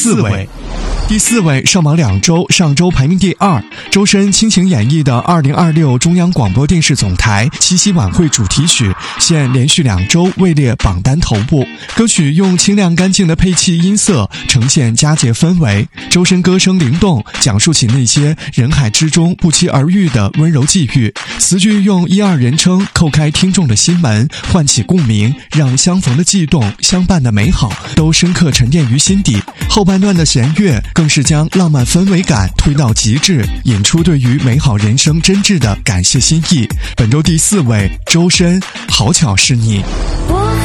4位。第4位上榜2周，上周排名第2，周深倾情演绎的2026中央广播电视总台七夕晚会主题曲，现连续2周位列榜单头部。歌曲用清亮干净的配器音色呈现佳节氛围，周深歌声灵动，讲述起那些人海之中不期而遇的温柔际遇。词句用1、2人称叩开听众的心门，唤起共鸣，让相逢的悸动、相伴的美好都深刻沉淀于心底。后半段的弦乐更是将浪漫氛围感推到极致，引出对于美好人生真挚的感谢心意。本周第4位，周深，好巧是你。 我